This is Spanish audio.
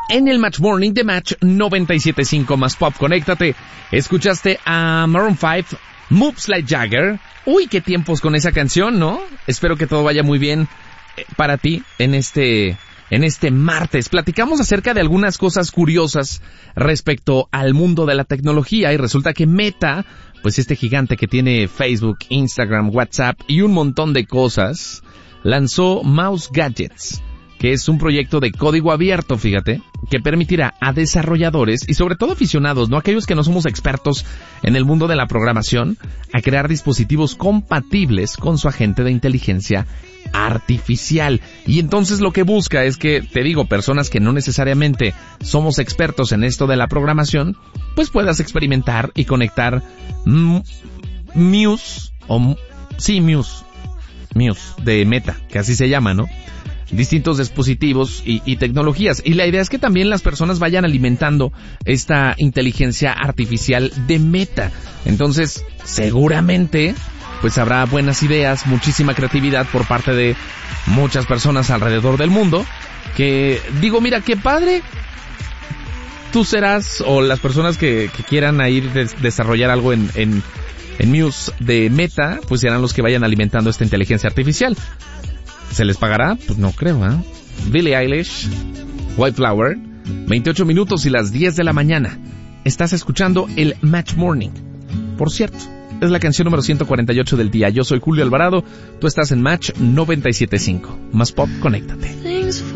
en el Match Morning de Match 97.5 más Pop. Conéctate. Escuchaste a Maroon 5, Moves Like Jagger. Uy, qué tiempos con esa canción, ¿no? Espero que todo vaya muy bien para ti en este martes. Platicamos acerca de algunas cosas curiosas respecto al mundo de la tecnología y resulta que Meta, pues este gigante que tiene Facebook, Instagram, WhatsApp y un montón de cosas, lanzó Mouse Gadgets, que es un proyecto de código abierto, fíjate, que permitirá a desarrolladores y sobre todo aficionados, no aquellos que no somos expertos en el mundo de la programación, a crear dispositivos compatibles con su agente de inteligencia artificial. Y entonces lo que busca es que, te digo, personas que no necesariamente somos expertos en esto de la programación, pues puedas experimentar y conectar Muse de Meta, que así se llama, ¿no? Distintos dispositivos y tecnologías. Y la idea es que también las personas vayan alimentando esta inteligencia artificial de Meta. Entonces, seguramente, pues habrá buenas ideas, muchísima creatividad por parte de muchas personas alrededor del mundo. Que digo, mira, qué padre. Tú serás, o las personas que quieran ir desarrollar algo en Muse de Meta, pues serán los que vayan alimentando esta inteligencia artificial. ¿Se les pagará? Pues no creo, ¿eh? Billie Eilish, White Flower, 28 minutos y las 10 de la mañana. Estás escuchando el Match Morning. Por cierto, es la canción número 148 del día. Yo soy Julio Alvarado, tú estás en Match 97.5. Más Pop, conéctate.